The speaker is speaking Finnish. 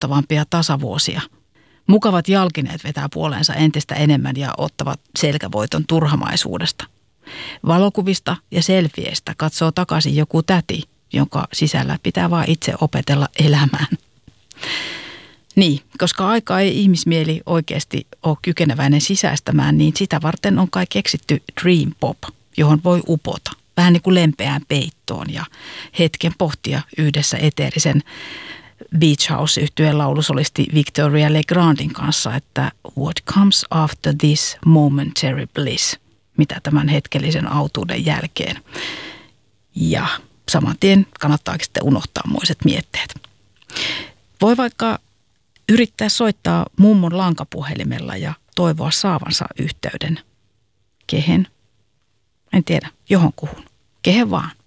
rauhoittavampia tasavuosia. Mukavat jalkineet vetää puoleensa entistä enemmän ja ottavat selkävoiton turhamaisuudesta. Valokuvista ja selfieistä katsoo takaisin joku täti, jonka sisällä pitää vaan itse opetella elämään. Niin, koska aika ei ihmismieli oikeasti ole kykeneväinen sisäistämään, niin sitä varten on kai keksitty Dream Pop, johon voi upota. Vähän niin kuin lempeään peittoon ja hetken pohtia yhdessä eteerisen Beach House-yhtyeen laulusolisti Victoria Legrandin kanssa, että what comes after this momentary bliss, mitä tämän hetkellisen autuuden jälkeen. Ja saman tien kannattaakin sitten unohtaa moiset mietteet. Voi vaikka yrittää soittaa mummon lankapuhelimella ja toivoa saavansa yhteyden. Kehen? En tiedä, johonkuhun. Kehen vaan.